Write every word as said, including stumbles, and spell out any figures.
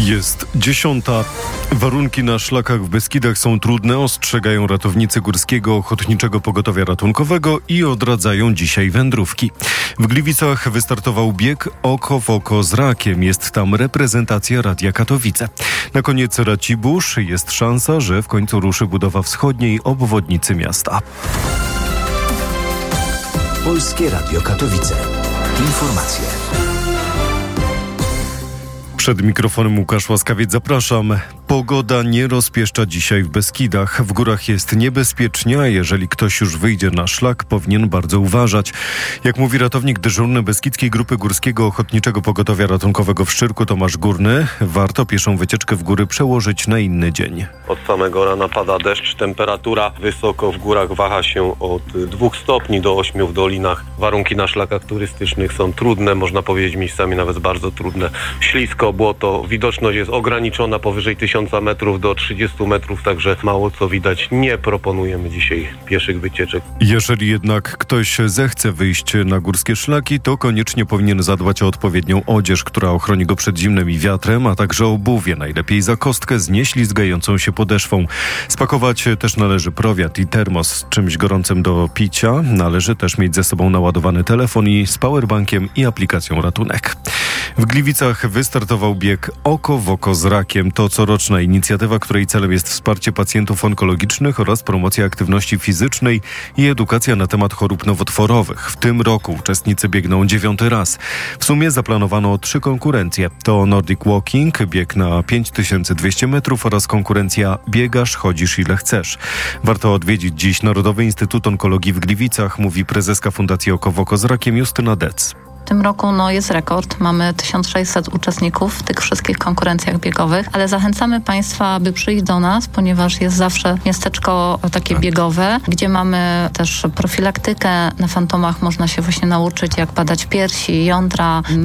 Jest dziesiąta. Warunki na szlakach w Beskidach są trudne, ostrzegają ratownicy Górskiego Ochotniczego Pogotowia Ratunkowego i odradzają dzisiaj wędrówki. W Gliwicach wystartował bieg Oko w oko z rakiem. Jest tam reprezentacja Radia Katowice. Na koniec Racibórz jest szansa, że w końcu ruszy budowa wschodniej obwodnicy miasta. Polskie Radio Katowice. Informacje. Przed mikrofonem Łukasz Łaskawiec, zapraszam. Pogoda nie rozpieszcza dzisiaj w Beskidach. W górach jest niebezpiecznie, a jeżeli ktoś już wyjdzie na szlak, powinien bardzo uważać. Jak mówi ratownik dyżurny Beskidzkiej Grupy Górskiego Ochotniczego Pogotowia Ratunkowego w Szczyrku Tomasz Górny, warto pieszą wycieczkę w góry przełożyć na inny dzień. Od samego rana pada deszcz, temperatura wysoko w górach waha się od dwóch stopni do ośmiu w dolinach. Warunki na szlakach turystycznych są trudne, można powiedzieć miejscami nawet bardzo trudne. Ślisko, błoto, widoczność jest ograniczona powyżej tysiąca metrów do trzydziestu metrów, także mało co widać. Nie proponujemy dzisiaj pieszych wycieczek. Jeżeli jednak ktoś zechce wyjść na górskie szlaki, to koniecznie powinien zadbać o odpowiednią odzież, która ochroni go przed zimnem i wiatrem, a także obuwie. Najlepiej za kostkę z nieślizgającą się podeszwą. Spakować też należy prowiant i termos z czymś gorącym do picia. Należy też mieć ze sobą naładowany telefon i z powerbankiem i aplikacją Ratunek. W Gliwicach wystartował bieg Oko w oko z rakiem. To coroczna inicjatywa, której celem jest wsparcie pacjentów onkologicznych oraz promocja aktywności fizycznej i edukacja na temat chorób nowotworowych. W tym roku uczestnicy biegną dziewiąty raz. W sumie zaplanowano trzy konkurencje. To Nordic Walking, bieg na pięć tysięcy dwieście metrów oraz konkurencja Biegasz, chodzisz ile chcesz. Warto odwiedzić dziś Narodowy Instytut Onkologii w Gliwicach, mówi prezeska Fundacji Oko w oko z rakiem Justyna Dec. W tym roku no, jest rekord. Mamy tysiąc sześćset uczestników w tych wszystkich konkurencjach biegowych, ale zachęcamy Państwa, aby przyjść do nas, ponieważ jest zawsze miasteczko takie biegowe, gdzie mamy też profilaktykę. Na Fantomach można się właśnie nauczyć, jak badać piersi, jądra,